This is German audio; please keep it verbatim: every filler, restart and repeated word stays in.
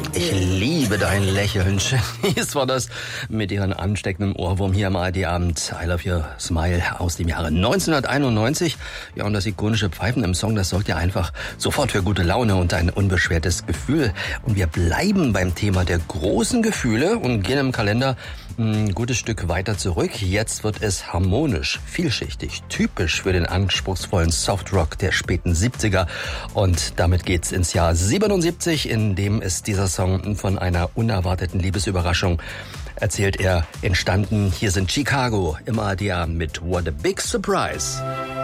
Ich liebe dein Lächeln. Dies war das mit ihren ansteckenden Ohrwurm hier am A R D-Abend. I Love Your Smile aus dem Jahre neunzehnhunderteinundneunzig. Ja, und das ikonische Pfeifen im Song, das sorgt ja einfach sofort für gute Laune und ein unbeschwertes Gefühl. Und wir bleiben beim Thema der großen Gefühle und gehen im Kalender ein gutes Stück weiter zurück. Jetzt wird es harmonisch, vielschichtig, typisch für den anspruchsvollen Softrock der späten siebziger. Und damit geht's ins Jahr siebenundsiebzig, in dem ist dieser Song von einer unerwarteten Liebesüberraschung erzählt er, entstanden. Hier sind Chicago im A R D mit What a Big Surprise.